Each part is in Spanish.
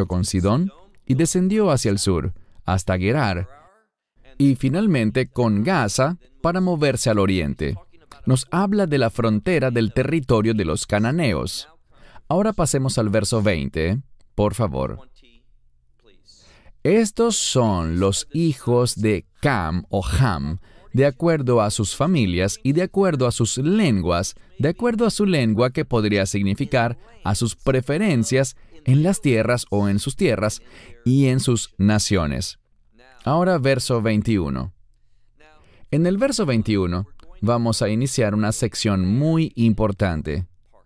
con Sidón y descendió hacia el sur, hasta Gerar, y finalmente con Gaza para moverse al oriente. Nos habla de la frontera del territorio de los cananeos. Ahora pasemos al verso 20, por favor. Estos son los hijos de Cam o Ham, de acuerdo a sus familias y de acuerdo a sus lenguas, de acuerdo a su lengua que podría significar a sus preferencias en las tierras o en sus tierras y en sus naciones. Ahora verso 21. En el verso 21 vamos a iniciar una sección muy importante.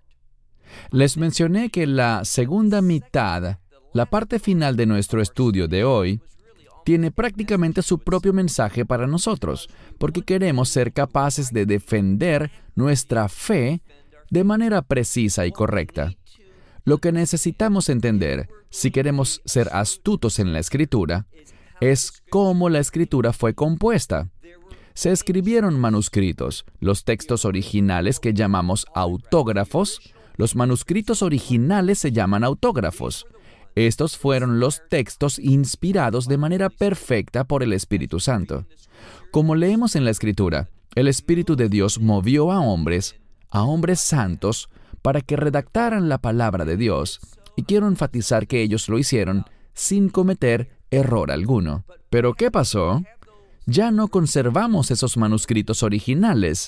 Les mencioné que la segunda mitad, la parte final de nuestro estudio de hoy, tiene prácticamente su propio mensaje para nosotros, porque queremos ser capaces de defender nuestra fe de manera precisa y correcta. Lo que necesitamos entender, si queremos ser astutos en la Escritura, es cómo la Escritura fue compuesta. Se escribieron manuscritos, los textos originales que llamamos autógrafos. Los manuscritos originales se llaman autógrafos. Estos fueron los textos inspirados de manera perfecta por el Espíritu Santo. Como leemos en la Escritura, el Espíritu de Dios movió a hombres santos, para que redactaran la palabra de Dios, y quiero enfatizar que ellos lo hicieron sin cometer error alguno. ¿Pero qué pasó? Ya no conservamos esos manuscritos originales.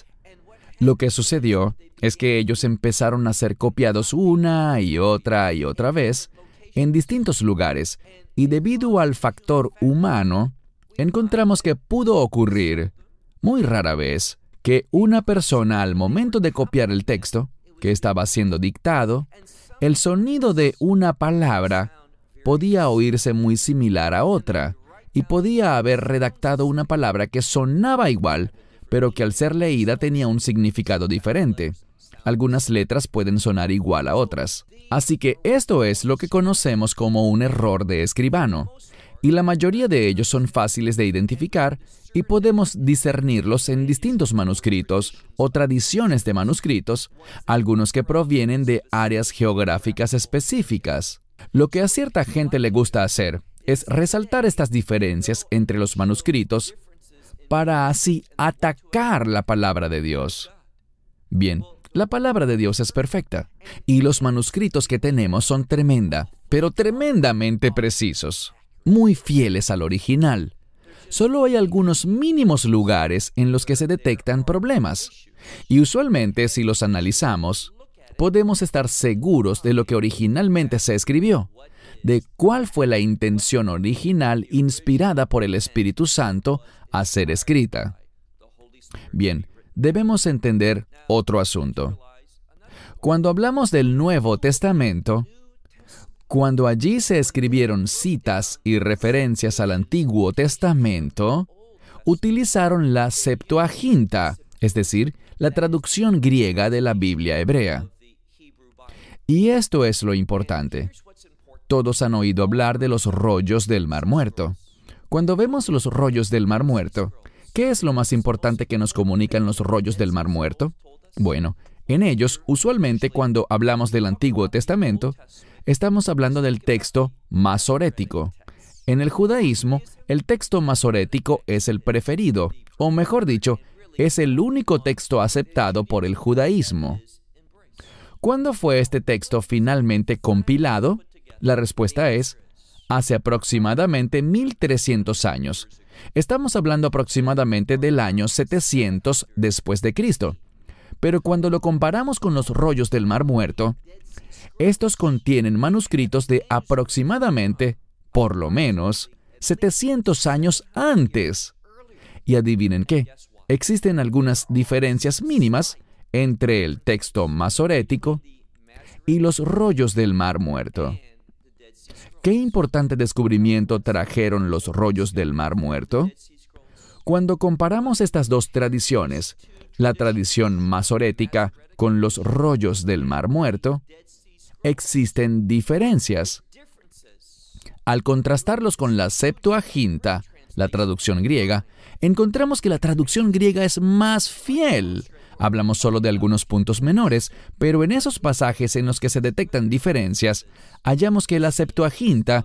Lo que sucedió es que ellos empezaron a ser copiados una y otra vez en distintos lugares, y debido al factor humano, encontramos que pudo ocurrir, muy rara vez, que una persona al momento de copiar el texto que estaba siendo dictado, el sonido de una palabra podía oírse muy similar a otra, y podía haber redactado una palabra que sonaba igual, pero que al ser leída tenía un significado diferente. Algunas letras pueden sonar igual a otras. Así que esto es lo que conocemos como un error de escribano, y la mayoría de ellos son fáciles de identificar y podemos discernirlos en distintos manuscritos o tradiciones de manuscritos, algunos que provienen de áreas geográficas específicas. Lo que a cierta gente le gusta hacer es resaltar estas diferencias entre los manuscritos para así atacar la palabra de Dios. Bien, la palabra de Dios es perfecta, y los manuscritos que tenemos son pero tremendamente precisos, muy fieles al original. Solo hay algunos mínimos lugares en los que se detectan problemas, y usualmente si los analizamos, podemos estar seguros de lo que originalmente se escribió, de cuál fue la intención original inspirada por el Espíritu Santo a ser escrita. Bien, debemos entender otro asunto. Cuando hablamos del Nuevo Testamento, cuando allí se escribieron citas y referencias al Antiguo Testamento, utilizaron la Septuaginta, es decir, la traducción griega de la Biblia hebrea. Y esto es lo importante. Todos han oído hablar de los rollos del Mar Muerto. Cuando vemos los rollos del Mar Muerto, ¿qué es lo más importante que nos comunican los rollos del Mar Muerto? Bueno, en ellos, usualmente cuando hablamos del Antiguo Testamento, estamos hablando del texto masorético. En el judaísmo, el texto masorético es el preferido, o mejor dicho, es el único texto aceptado por el judaísmo. ¿Cuándo fue este texto finalmente compilado? La respuesta es, hace aproximadamente 1300 años. Estamos hablando aproximadamente del año 700 después de Cristo. Pero cuando lo comparamos con los rollos del Mar Muerto, estos contienen manuscritos de aproximadamente, por lo menos, 700 años antes. Y adivinen qué, existen algunas diferencias mínimas entre el texto masorético y los rollos del Mar Muerto. ¿Qué importante descubrimiento trajeron los rollos del Mar Muerto? Cuando comparamos estas dos tradiciones, la tradición masorética con los rollos del Mar Muerto, existen diferencias. Al contrastarlos con la Septuaginta, la traducción griega, encontramos que la traducción griega es más fiel. Hablamos solo de algunos puntos menores, pero en esos pasajes en los que se detectan diferencias, hallamos que la Septuaginta